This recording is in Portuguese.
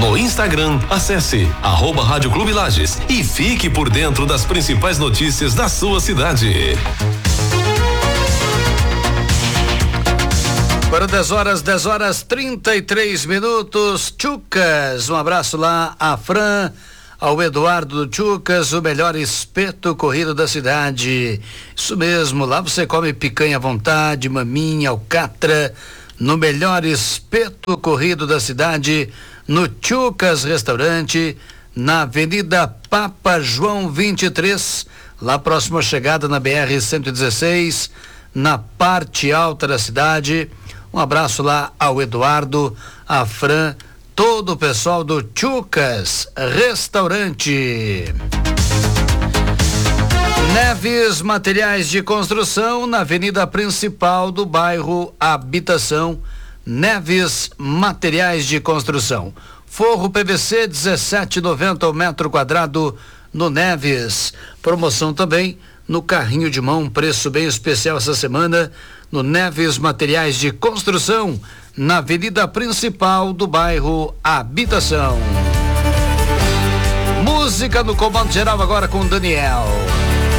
No Instagram, acesse @Rádio Clube Lages e fique por dentro das principais notícias da sua cidade. Para 10h33. Tchucas, um abraço lá a Fran, ao Eduardo do Tchucas, o melhor espeto corrido da cidade. Isso mesmo, lá você come picanha à vontade, maminha, alcatra, no melhor espeto corrido da cidade, no Tchucas Restaurante, na Avenida Papa João 23, lá próximo à chegada na BR-116, na parte alta da cidade. Um abraço lá ao Eduardo, a Fran, todo o pessoal do Tchucas Restaurante. Neves Materiais de Construção, na avenida principal do bairro Habitação. Neves Materiais de Construção. Forro PVC 17,90 o metro quadrado no Neves. Promoção também no carrinho de mão, preço bem especial essa semana no Neves Materiais de Construção, na avenida principal do bairro Habitação. Música no comando geral agora com Daniel.